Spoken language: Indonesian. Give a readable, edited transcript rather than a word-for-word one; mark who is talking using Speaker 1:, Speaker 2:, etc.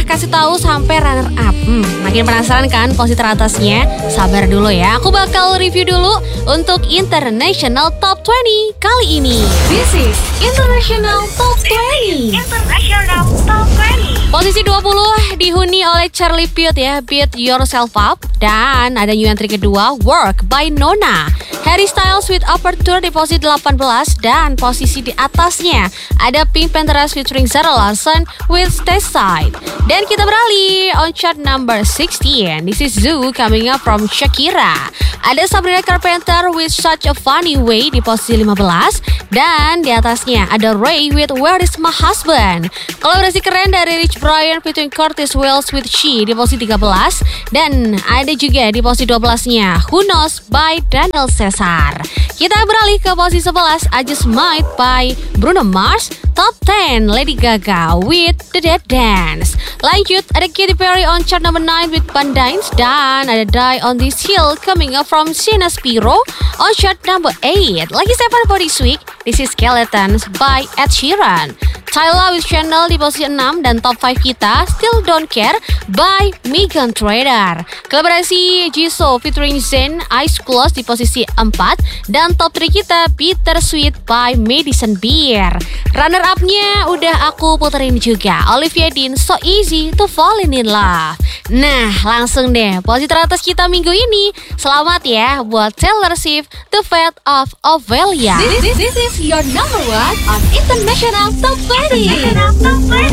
Speaker 1: kasih tahu sampai runner up. Makin penasaran kan posisi teratasnya? Sabar dulu ya, aku bakal review dulu untuk International Top 20 kali ini. This is International Top 20.
Speaker 2: International Top 20.
Speaker 1: Posisi 20 dihuni oleh Charlie Puth ya, Beat Yourself Up. Dan ada new entry kedua, Work by Nona. Harry Styles with Aperture di posisi 18. Dan posisi di atasnya ada Pink Panthers featuring Zara Larsson with Stay Side. Dan kita beralih on chart number 16. This is Zoo coming up from Shakira. Ada Sabrina Carpenter with Such a Funny Way di posisi 15. Dan di atasnya ada Ray with Where Is My Husband. Kolaborasi keren dari Rich Brian featuring Curtis Wells with She di posisi 13. Dan ada juga di posisi 12-nya Who Knows by Daniel Caesar. Kita beralih ke posisi 11, I Just Might by Bruno Mars. Top 10, Lady Gaga with The Dead Dance. Lanjut, ada Katy Perry on chart number 9 with Bandines. Dan ada Die on This Hill coming up from Sienna Spiro on chart number 8. Lagi 7 for this week, this is Skeletons by Ed Sheeran. Tyla with Chanel di posisi 6. Dan top 5 kita, Still Don't Care by Megan Trainor. Kolaborasi Jisoo featuring Zayn, Ice Close di posisi 4. Dan top 3 kita, Bittersweet by Madison Beer. Runner up-nya udah aku puterin juga, Olivia Dean, So Easy to Fall in Love. Nah, langsung deh, posisi teratas kita minggu ini. Selamat ya buat Taylor Swift, The Fate of Ophelia.
Speaker 2: This is your number one on International Top 20. International Top 20.